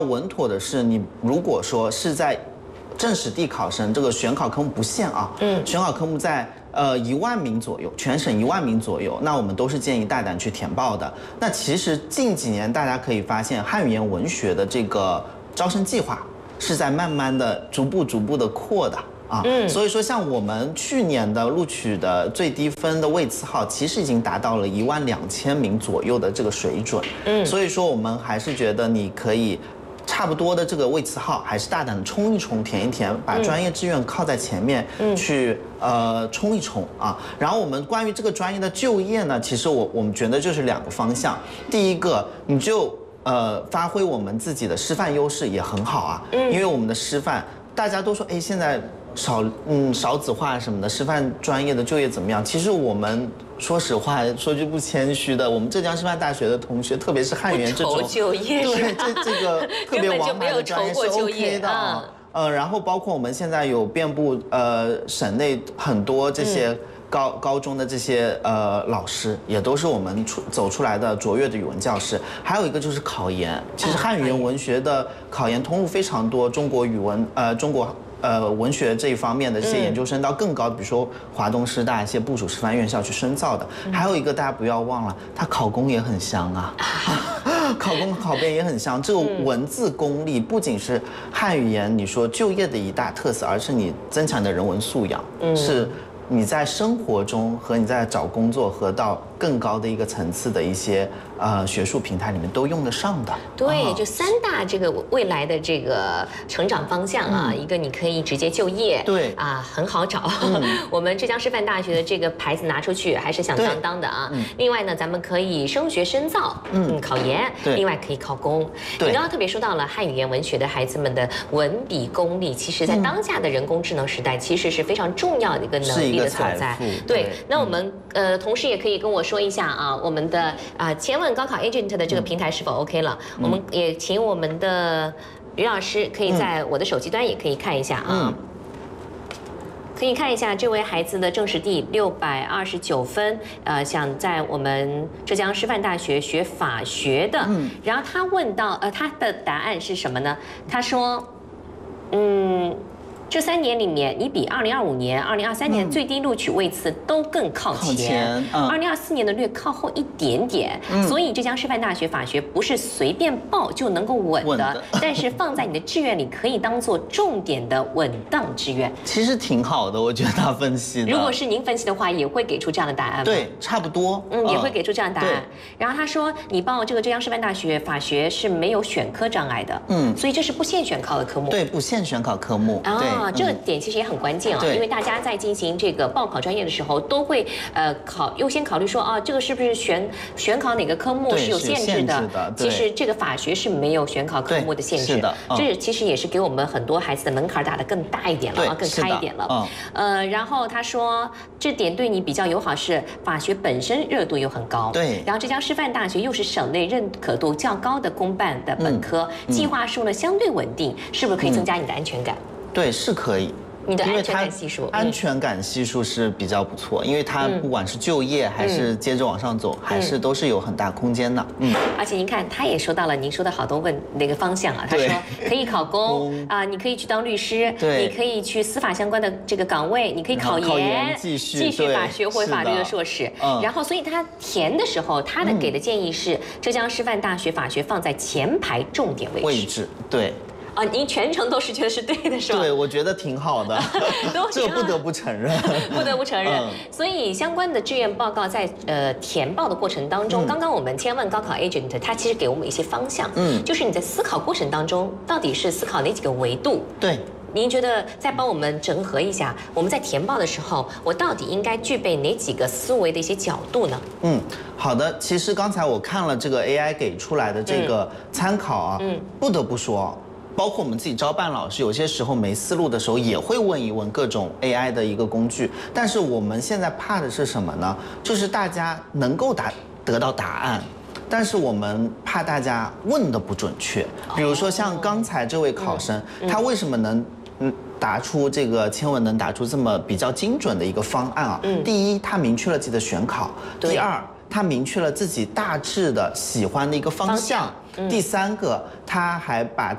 稳妥的是，你如果说是在正史地考生这个选考科目不限啊，选考科目在1万名左右，全省1万名左右，那我们都是建议大胆去填报的。那其实近几年大家可以发现，汉语言文学的这个招生计划是在慢慢的、逐步的扩的。所以说像我们去年的录取的最低分的位次号，其实已经达到了12000名左右的这个水准。所以说我们还是觉得你可以差不多的这个位次号，还是大胆的冲一冲、填一填，把专业志愿靠在前面去冲一冲啊。然后我们关于这个专业的就业呢，其实我们觉得就是2个方向。第一个，你就发挥我们自己的师范优势也很好啊，因为我们的师范大家都说，哎，现在少子化什么的，师范专业的就业怎么样？其实我们说实话，说句不谦虚的，我们浙江师范大学的同学，特别是汉语言这种， 就业对这个特别王牌的专业是 OK 的啊。然后包括我们现在有遍布省内很多这些高中的这些老师，也都是我们走出来的卓越的语文教师。还有一个就是考研，其实汉语言文学的考研通路非常多，中国语文文学这一方面的这些研究生到更高，比如说华东师大一些部属师范院校去深造的。还有一个大家不要忘了，它考公也很香啊，考公考编也很香。这个文字功力不仅是汉语言你说就业的一大特色，而是你增强你的人文素养，是你在生活中和你在找工作和到更高的一个层次的一些学术平台里面都用得上的。 对，就3大这个未来的这个成长方向啊，一个你可以直接就业， 对啊，很好找。我们浙江师范大学的这个牌子拿出去还是响当当的啊。另外呢，咱们可以升学深造，考研，另外可以考公。你刚刚特别说到了汉语言文学的孩子们的文笔功力，其实在当下的人工智能时代，其实是非常重要的一个能力的所在。对，那我们同时也可以跟我说一下啊，我们的前问高考 agent 的这个平台是否 OK 了？我们也请我们的于老师可以在我的手机端也可以看一下啊。可以看一下这位孩子的正史地629分，想在我们浙江师范大学学法学的。然后他问到，他的答案是什么呢？他说，这3年里面，你比2025年、2023年最低录取位次都更靠前，2024年的略靠后一点点。所以浙江师范大学法学不是随便报就能够稳的，但是放在你的志愿里可以当做重点的稳当志愿。 其实挺好的，我觉得他分析的。 如果是您分析的话，也会给出这样的答案吗？ 对，差不多。 也会给出这样的答案。然后他说，你报这个浙江师范大学法学是没有选科障碍的，所以这是不限选考的科目。 对，不限选考科目。对。 这个点其实也很关键啊，因为大家在进行这个报考专业的时候，都会优先考虑说这个是不是选考哪个科目是有限制的。其实这个法学是没有选考科目的限制，是的。这其实也是给我们很多孩子的门槛打得更大一点了，更开一点了。然后他说这点对你比较友好是法学本身热度又很高， 对。 然后浙江师范大学又是省内认可度较高的公办的本科，计划数呢相对稳定，是不是可以增加你的安全感？ 对，是可以。 你的安全感系数， 安全感系数是比较不错，因为它不管是就业还是接着往上走，还是都是有很大空间的。 而且您看，他也说到了您说的好多那个方向啊。他说可以考公啊，你可以去当律师，你可以去司法相关的这个岗位，你可以考研，继续法学或法律的硕士。然后，所以他填的时候，他给的建议是浙江师范大学法学放在前排重点位置。 对。 您全程都是觉得是对的，是吧？ 对，我觉得挺好的，这不得不承认， 不得不承认。所以相关的志愿报告在填报的过程当中，刚刚我们千问高考 agent 他其实给我们一些方向，就是你在思考过程当中到底是思考哪几个维度？ 对。 您觉得再帮我们整合一下，我们在填报的时候，我到底应该具备哪几个思维的一些角度呢？ 好的。其实刚才我看了这个 AI 给出来的这个参考啊，不得不说。包括我们自己招办老师，有些时候没思路的时候，也会问一问各种 AI 的一个工具。但是我们现在怕的是什么呢？就是大家能够得到答案，但是我们怕大家问的不准确。比如说像刚才这位考生，他为什么能答出这个千问能答出这么比较精准的一个方案啊？第一，他明确了自己的选考；第二，他明确了自己大致的喜欢的一个方向；第三个，他还把